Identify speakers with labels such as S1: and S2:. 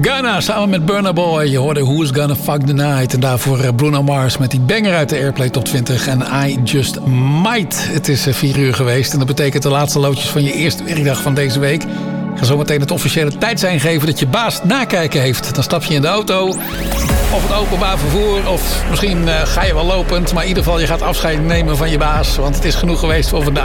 S1: Ghana samen met Burna Boy. Je hoorde Who's Gonna Fuck the Night. En daarvoor Bruno Mars met die banger uit de Airplay Top 20. En I Just Might. Het is 4 uur geweest. En dat betekent de laatste loodjes van je eerste werkdag van deze week. Ik ga zo meteen het officiële tijdsein geven dat je baas nakijken heeft. Dan stap je in de auto. Of het openbaar vervoer. Of misschien ga je wel lopend. Maar in ieder geval je gaat afscheid nemen van je baas. Want het is genoeg geweest voor vandaag.